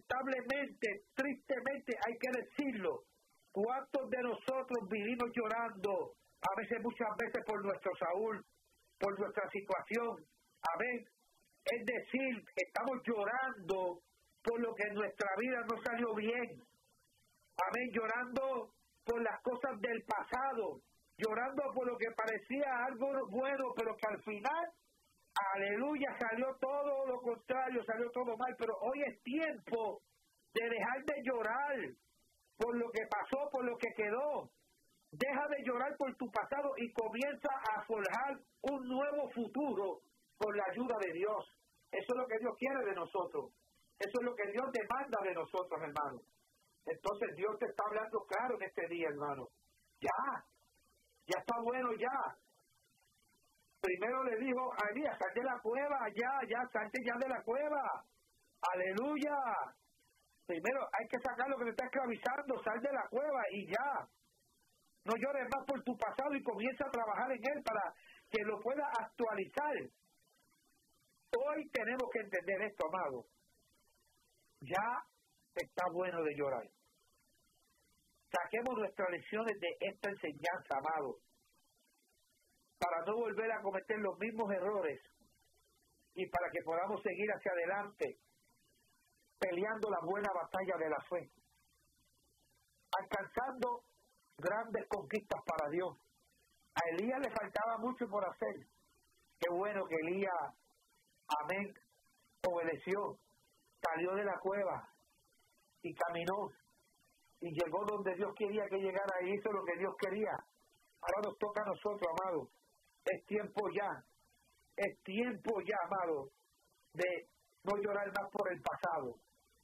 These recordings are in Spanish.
lamentablemente, tristemente, hay que decirlo, ¿cuántos de nosotros vivimos llorando, muchas veces por nuestro Saúl, por nuestra situación? Amén. Es decir, estamos llorando por lo que en nuestra vida no salió bien. Amén. Llorando por las cosas del pasado, llorando por lo que parecía algo bueno, pero que al final, aleluya, salió todo lo contrario, salió todo mal. Pero hoy es tiempo de dejar de llorar por lo que pasó, por lo que quedó. Deja de llorar por tu pasado y comienza a forjar un nuevo futuro con la ayuda de Dios. Eso es lo que Dios quiere de nosotros. Eso es lo que Dios demanda de nosotros, hermano. Entonces Dios te está hablando claro en este día, hermano. Ya está bueno ya. Primero le dijo a Elías, sal de la cueva, salte ya de la cueva. Aleluya. Primero hay que sacar lo que te está esclavizando, sal de la cueva y ya. No llores más por tu pasado y comienza a trabajar en él para que lo pueda actualizar. Hoy tenemos que entender esto, amado. Ya está bueno de llorar. Saquemos nuestras lecciones de esta enseñanza, amado, para no volver a cometer los mismos errores y para que podamos seguir hacia adelante peleando la buena batalla de la fe, alcanzando grandes conquistas para Dios. A Elías le faltaba mucho por hacer. Qué bueno que Elías, amén, obedeció, salió de la cueva y caminó y llegó donde Dios quería que llegara y hizo lo que Dios quería. Ahora nos toca a nosotros, amado. Es tiempo ya, amado, de no llorar más por el pasado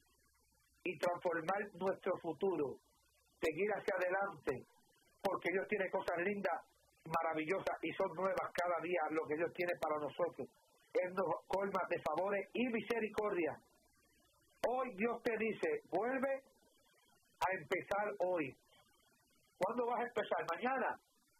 y transformar nuestro futuro, seguir hacia adelante, porque Dios tiene cosas lindas, maravillosas y son nuevas cada día lo que Dios tiene para nosotros. Él nos colma de favores y misericordia. Hoy Dios te dice, vuelve a empezar hoy. ¿Cuándo vas a empezar? ¿Mañana?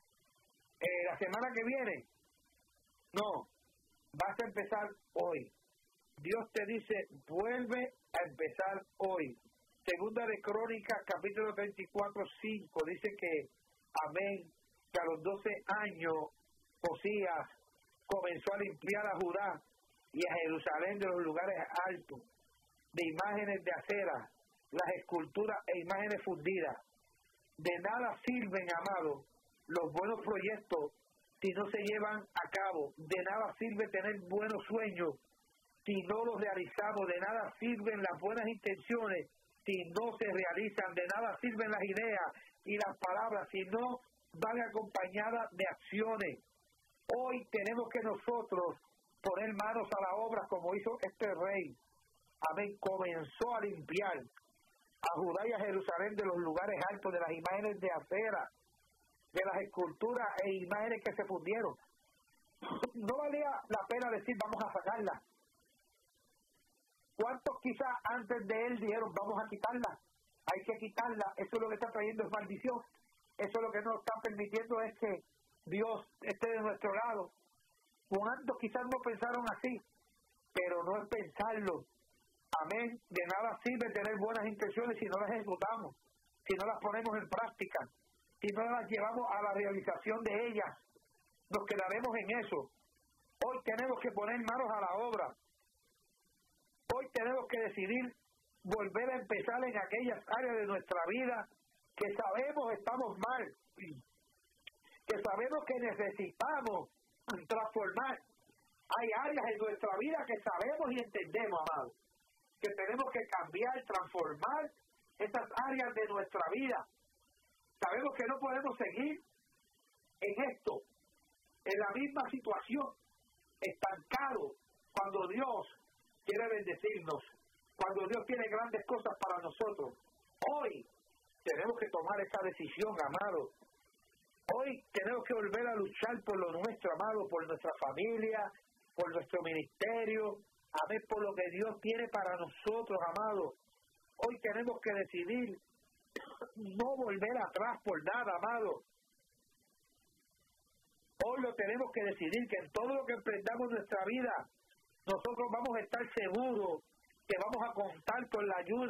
¿La semana que viene? No, vas a empezar hoy. Dios te dice, vuelve a empezar hoy. Segunda de Crónicas, capítulo 24, 5, dice que, amén, que a los 12 años Josías comenzó a limpiar a Judá y a Jerusalén de los lugares altos, de imágenes de acera, las esculturas e imágenes fundidas. De nada sirven, amado, los buenos proyectos si no se llevan a cabo. De nada sirve tener buenos sueños si no los realizamos. De nada sirven las buenas intenciones si no se realizan. De nada sirven las ideas y las palabras si no van acompañadas de acciones. Hoy tenemos que nosotros poner manos a la obra como hizo este rey. Amén. Comenzó a limpiar a Judá y a Jerusalén de los lugares altos, de las imágenes de acera, de las esculturas e imágenes que se fundieron. No valía la pena decir vamos a sacarlas. ¿Cuántos quizás antes de él dijeron vamos a quitarla? Hay que quitarla. Eso es lo que está trayendo es maldición. Eso es lo que nos está permitiendo es que Dios esté de nuestro lado. ¿Cuántos quizás no pensaron así? Pero no es pensarlo. Amén. De nada sirve tener buenas intenciones si no las ejecutamos, si no las ponemos en práctica, si no las llevamos a la realización de ellas. Nos quedaremos en eso. Hoy tenemos que poner manos a la obra. Hoy tenemos que decidir volver a empezar en aquellas áreas de nuestra vida que sabemos estamos mal, que sabemos que necesitamos transformar. Hay áreas en nuestra vida que sabemos y entendemos, amados, que tenemos que cambiar, transformar esas áreas de nuestra vida. Sabemos que no podemos seguir en esto, en la misma situación, estancado, cuando Dios quiere bendecirnos, cuando Dios tiene grandes cosas para nosotros. Hoy tenemos que tomar esa decisión, amado. Hoy tenemos que volver a luchar por lo nuestro, amado, por nuestra familia, por nuestro ministerio, a ver por lo que Dios tiene para nosotros, amado. Hoy tenemos que decidir no volver atrás por nada, amado. Hoy lo tenemos que decidir, que en todo lo que emprendamos en nuestra vida, nosotros vamos a estar seguros que vamos a contar con la ayuda